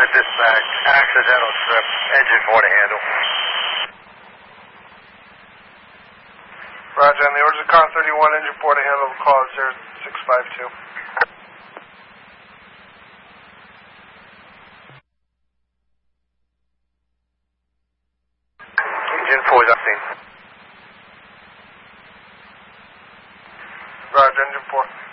dispatch. Accidental trip. Engine 4 to handle. Roger, on the orders of car 31, engine 4 to handle, call 0652. Engine 4 is up scene. Roger, engine 4.